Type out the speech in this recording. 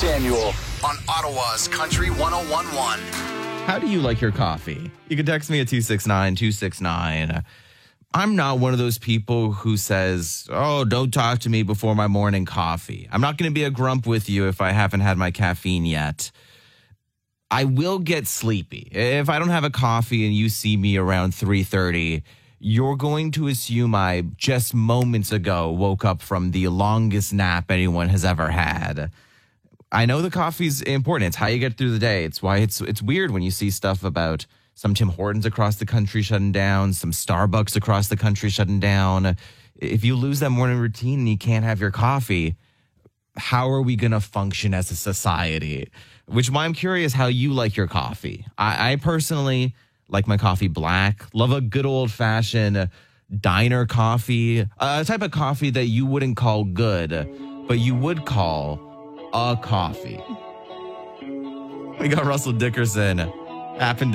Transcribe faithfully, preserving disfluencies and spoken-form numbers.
Samuel on Ottawa's Country one oh one point one. How do you like your coffee? You can text me at two six nine, two six nine. I'm not one of those people who says, oh, don't talk to me before my morning coffee. I'm not going to be a grump with you if I haven't had my caffeine yet. I will get sleepy. If I don't have a coffee and you see me around three thirty, you're going to assume I just moments ago woke up from the longest nap anyone has ever had. I know the coffee's important. It's how you get through the day. It's why it's it's weird when you see stuff about some Tim Hortons across the country shutting down, some Starbucks across the country shutting down. If you lose that morning routine and you can't have your coffee, how are we going to function as a society? Which is why I'm curious how you like your coffee. I, I personally like my coffee black. Love a good old-fashioned diner coffee, a type of coffee that you wouldn't call good, but you would call a coffee. We got Russell Dickerson. Happened